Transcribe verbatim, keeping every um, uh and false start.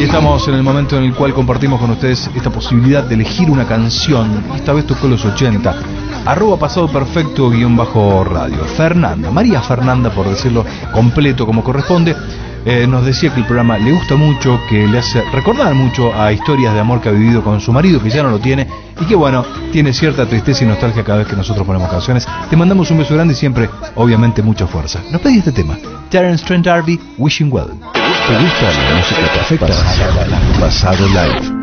estamos en el momento en el cual compartimos con ustedes esta posibilidad de elegir una canción. Esta vez tocó los ochenta. Arroba pasado perfecto guión bajo radio. Fernanda, María Fernanda, por decirlo completo como corresponde, eh, nos decía que el programa le gusta mucho, que le hace recordar mucho a historias de amor que ha vivido con su marido, que ya no lo tiene, y que bueno, tiene cierta tristeza y nostalgia cada vez que nosotros ponemos canciones. Te mandamos un beso grande y siempre, obviamente, mucha fuerza. Nos pedí este tema, Terence Trent D'Arby, Wishing Well. ¿Te gusta la música perfecta? Pasado Live.